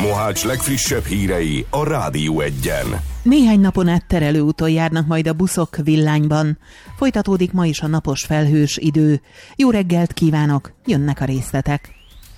Mohács legfrissebb hírei a Rádió Egyen. Néhány napon át terelőúton járnak majd a buszok villányban. Folytatódik ma is a napos felhős idő. Jó reggelt kívánok, jönnek a részletek.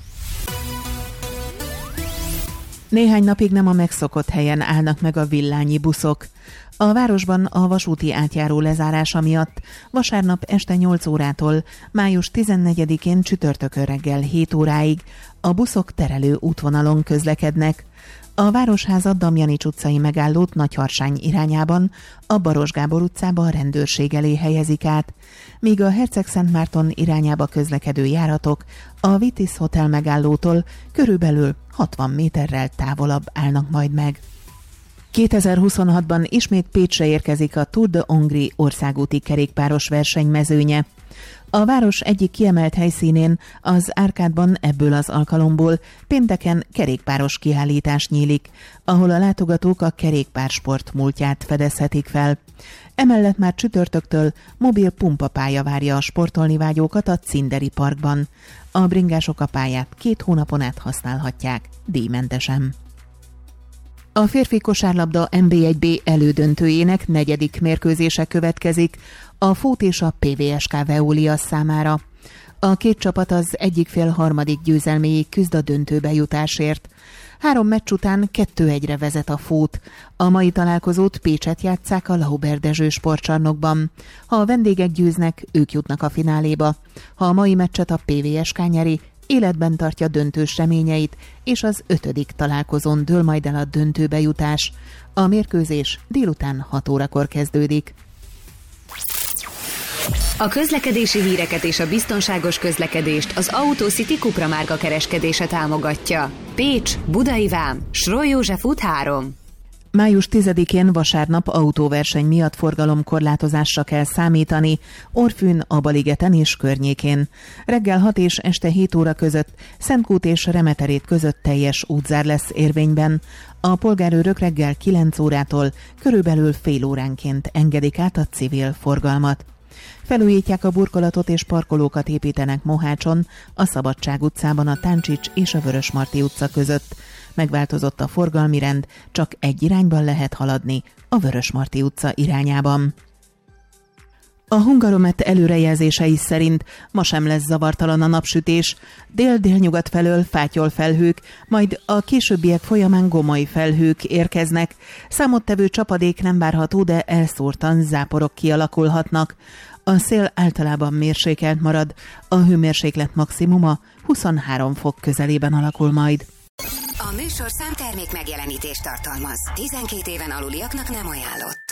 Néhány napig nem a megszokott helyen állnak meg a villányi buszok. A városban a vasúti átjáró lezárása miatt vasárnap este 8 órától május 14-én csütörtökön reggel 7 óráig a buszok terelő útvonalon közlekednek. A Városháza Damjanics utcai megállót Nagyharsány irányában a Baros Gábor utcába a rendőrség elé helyezik át, míg a Herceg-Szentmárton irányába közlekedő járatok a Vitis Hotel megállótól körülbelül 60 méterrel távolabb állnak majd meg. 2026-ban ismét Pécsre érkezik a Tour de Hongrie országúti kerékpáros versenymezőnye. A város egyik kiemelt helyszínén, az Árkádban ebből az alkalomból pénteken kerékpáros kiállítás nyílik, ahol a látogatók a kerékpársport múltját fedezhetik fel. Emellett már csütörtöktől mobil pumpapálya várja a sportolni vágyókat a Cinderi Parkban. A bringások a pályát 2 hónapon át használhatják, díjmentesen. A férfi kosárlabda NB1B elődöntőjének 4. mérkőzése következik a Fót és a PVSK Veolia számára. A két csapat az egyik fél harmadik győzelméig küzd a döntőbe jutásért. 3 meccs után 2-1-re vezet a Fót. A mai találkozót Pécset játsszák a Lauber Dezső sportcsarnokban. Ha a vendégek győznek, ők jutnak a fináléba. Ha a mai meccset a PVSK nyeri, életben tartja döntős reményeit, és az 5. találkozón dől majd el a döntőbe jutás. A mérkőzés délután 6 órakor kezdődik. A közlekedési híreket és a biztonságos közlekedést az Autocity Cupra márka kereskedése támogatja. Pécs, Budai Vám, Sroly József út 3. Május 10-én vasárnap autóverseny miatt forgalomkorlátozásra kell számítani Orfűn, Abaligeten és környékén. Reggel 6 és este 7 óra között Szentkút és Remeterét között teljes útzár lesz érvényben. A polgárőrök reggel 9 órától körülbelül fél óránként engedik át a civil forgalmat. Felújítják a burkolatot és parkolókat építenek Mohácson, a Szabadság utcában a Táncsics és a Vörösmarty utca között. Megváltozott a forgalmi rend, csak egy irányban lehet haladni, a Vörösmarty utca irányában. A Hungaromet előrejelzései szerint ma sem lesz zavartalan a napsütés, dél-délnyugat felől fátyol felhők, majd a későbbiek folyamán gomoly felhők érkeznek. Számottevő csapadék nem várható, de elszórtan záporok kialakulhatnak. A szél általában mérsékelt marad, a hőmérséklet maximuma 23 fok közelében alakul majd. A műsorszám termék megjelenítést tartalmaz. 12 éven aluliaknak nem ajánlott.